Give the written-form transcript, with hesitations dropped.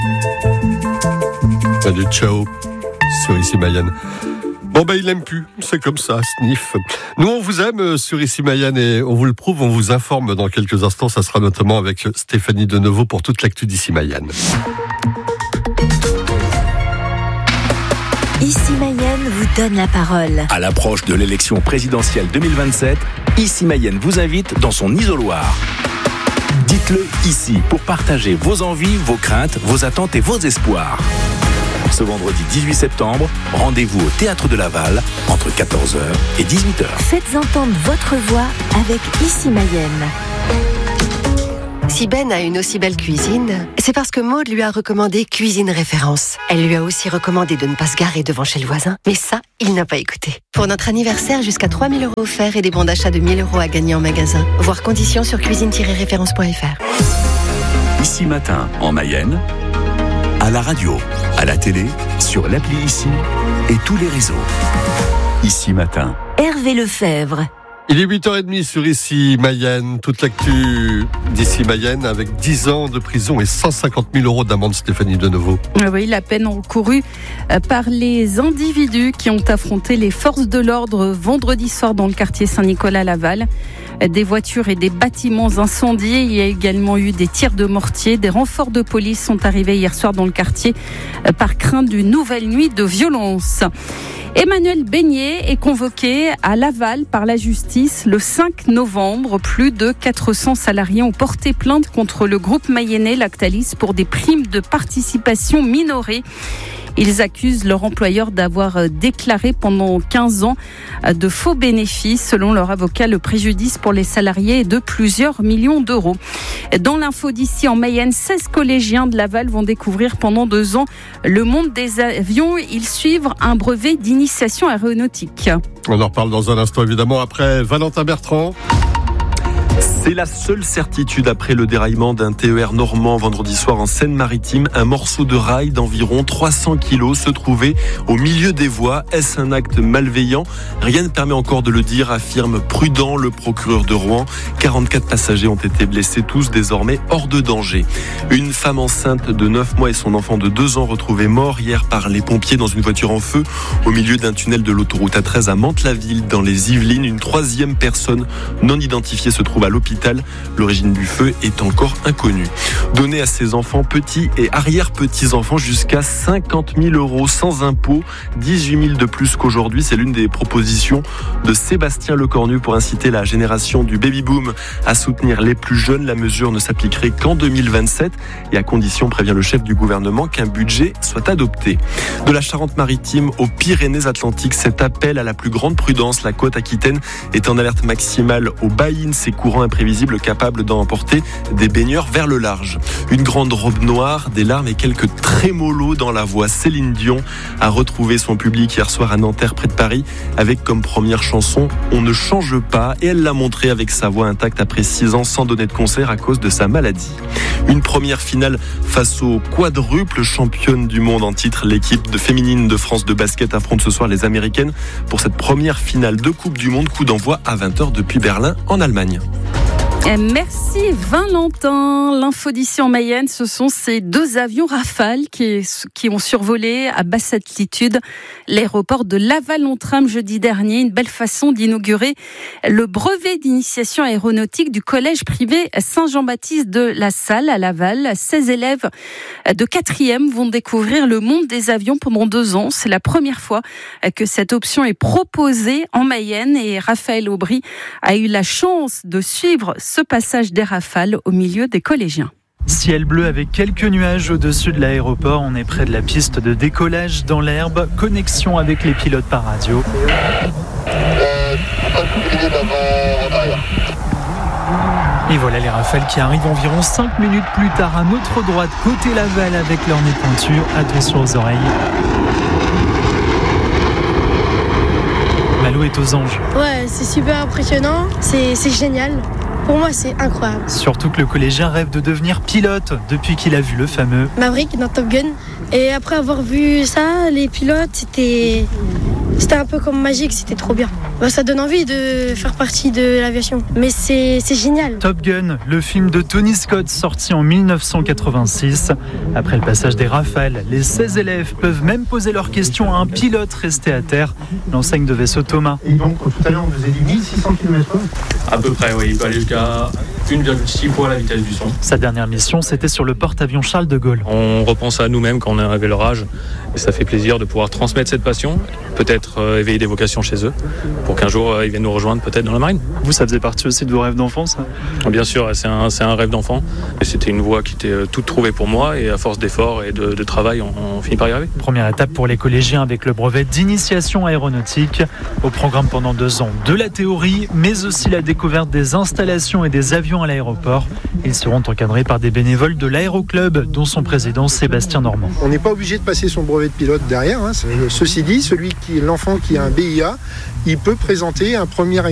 Du ciao sur Ici Mayenne. Bon il l'aime plus, c'est comme ça, sniff. Nous on vous aime sur Ici Mayenne et on vous le prouve, on vous informe dans quelques instants, ça sera notamment avec Stéphanie Deneveau pour toute l'actu d'Ici Mayenne. Ici Mayenne vous donne la parole. À l'approche de l'élection présidentielle 2027, Ici Mayenne vous invite dans son isoloir. Dites-le ici pour partager vos envies, vos craintes, vos attentes et vos espoirs. Ce vendredi 18 septembre, rendez-vous au Théâtre de Laval entre 14h et 18h. Faites entendre votre voix avec Ici Mayenne. Si Ben a une aussi belle cuisine, c'est parce que Maud lui a recommandé Cuisine Référence. Elle lui a aussi recommandé de ne pas se garer devant chez le voisin, mais ça, il n'a pas écouté. Pour notre anniversaire, jusqu'à 3 000 € offerts et des bons d'achat de 1 000 € à gagner en magasin. Voir conditions sur cuisine-référence.fr. Ici Matin, en Mayenne, à la radio, à la télé, sur l'appli Ici et tous les réseaux. Ici Matin. Hervé Lefebvre. Il est 8h30 sur Ici Mayenne, toute l'actu d'Ici Mayenne avec 10 ans de prison et 150 000 € d'amende, Stéphanie Deneveau. Oui, la peine encourue par les individus qui ont affronté les forces de l'ordre vendredi soir dans le quartier Saint-Nicolas-Laval. Des voitures et des bâtiments incendiés. Il y a également eu des tirs de mortier. Des renforts de police sont arrivés hier soir dans le quartier par crainte d'une nouvelle nuit de violence. Emmanuel Beignet est convoqué à Laval par la justice le 5 novembre. Plus de 400 salariés ont porté plainte contre le groupe mayennais Lactalis pour des primes de participation minorées. Ils accusent leur employeur d'avoir déclaré pendant 15 ans de faux bénéfices. Selon leur avocat, le préjudice pour les salariés est de plusieurs millions d'euros. Dans l'info d'ici en Mayenne, 16 collégiens de Laval vont découvrir pendant 2 ans le monde des avions. Ils suivent un brevet d'initiation aéronautique. On en reparle dans un instant évidemment après Valentin Bertrand. C'est la seule certitude après le déraillement d'un TER normand vendredi soir en Seine-Maritime. Un morceau de rail d'environ 300 kilos se trouvait au milieu des voies. Est-ce un acte malveillant ? Rien ne permet encore de le dire, affirme prudent le procureur de Rouen. 44 passagers ont été blessés, tous désormais hors de danger. Une femme enceinte de 9 mois et son enfant de 2 ans retrouvés morts hier par les pompiers dans une voiture en feu au milieu d'un tunnel de l'autoroute A13 à Mantes-la-Ville dans les Yvelines. Une 3e personne non identifiée se trouve à l'hôpital. L'origine du feu est encore inconnue. Donner à ses enfants petits et arrière-petits-enfants jusqu'à 50 000 € sans impôt, 18 000 de plus qu'aujourd'hui. C'est l'une des propositions de Sébastien Lecornu pour inciter la génération du baby-boom à soutenir les plus jeunes. La mesure ne s'appliquerait qu'en 2027 et à condition, prévient le chef du gouvernement, qu'un budget soit adopté. De la Charente-Maritime aux Pyrénées-Atlantiques, cet appel à la plus grande prudence. La côte aquitaine est en alerte maximale au baïn. Ces courants imprévisibles capables d'emporter des baigneurs vers le large. Une grande robe noire, des larmes et quelques trémolos dans la voix. Céline Dion a retrouvé son public hier soir à Nanterre près de Paris avec comme première chanson « On ne change pas » et elle l'a montré avec sa voix intacte après 6 ans sans donner de concert à cause de sa maladie. Une première finale face aux quadruples championnes du monde en titre. L'équipe féminine de France de basket affronte ce soir les Américaines pour cette première finale de Coupe du Monde. Coup d'envoi à 20h depuis Berlin en Allemagne. Merci Valentin. L'info d'ici en Mayenne, ce sont ces 2 avions Rafale qui ont survolé à basse altitude l'aéroport de Laval-Ontram jeudi dernier. Une belle façon d'inaugurer le brevet d'initiation aéronautique du collège privé Saint-Jean-Baptiste de la Salle à Laval. 16 élèves de 4e vont découvrir le monde des avions pendant 2 ans. C'est la première fois que cette option est proposée en Mayenne et Raphaël Aubry a eu la chance de suivre ce passage des Rafales au milieu des collégiens. Ciel bleu avec quelques nuages au-dessus de l'aéroport. On est près de la piste de décollage dans l'herbe. Connexion avec les pilotes par radio. Et voilà les Rafales qui arrivent environ 5 minutes plus tard à notre droite, côté Laval, avec leur nez pointu. Attention aux oreilles. Malo est aux anges. Ouais, c'est super impressionnant. C'est génial. Pour moi, c'est incroyable. Surtout que le collégien rêve de devenir pilote depuis qu'il a vu le fameux Maverick dans Top Gun. Et après avoir vu ça, les pilotes, c'était C'était un peu comme magique, c'était trop bien. Ça donne envie de faire partie de l'aviation, mais c'est génial. Top Gun, le film de Tony Scott sorti en 1986. Après le passage des Rafales, les 16 élèves peuvent même poser leurs questions à un pilote resté à terre, l'enseigne de vaisseau Thomas. Et donc tout à l'heure on vous a dit 1600 km/h. À peu près, oui, il peut aller jusqu'à 1,6 fois la vitesse du son. Sa dernière mission, c'était sur le porte-avions Charles de Gaulle. On repense à nous-mêmes quand on est arrivé à leur âge, et ça fait plaisir de pouvoir transmettre cette passion, peut-être éveiller des vocations chez eux, pour qu'un jour ils viennent nous rejoindre peut-être dans la marine. Vous, ça faisait partie aussi de vos rêves d'enfance ? Bien sûr, c'est un rêve d'enfant, et c'était une voie qui était toute trouvée pour moi, et à force d'efforts et de travail, on finit par y arriver. Première étape pour les collégiens avec le brevet d'initiation aéronautique. Au programme pendant 2 ans, de la théorie, mais aussi la découverte des installations et des avions à l'aéroport. Ils seront encadrés par des bénévoles de l'Aéroclub, dont son président Sébastien Normand. On n'est pas obligé de passer son brevet de pilote derrière. Ceci dit, l'enfant qui a un BIA, il peut présenter un premier